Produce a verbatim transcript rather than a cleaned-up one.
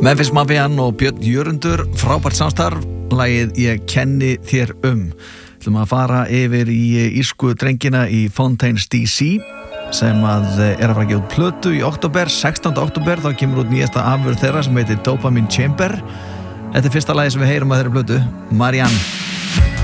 Memphis Mafian og Björn Jörundur, frábært samstarf, lagið Ég kenni þér um. Þú ætlum að fara yfir í írsku drengina í Fontaines D C sem að er að fara að gefa út plötu í október, sextánda október, þá kemur út nýjasta afurð þeirra sem heitir Dopamine Chamber. Þetta er fyrsta lagið sem við heyrum að þeirra plötu, Marianne.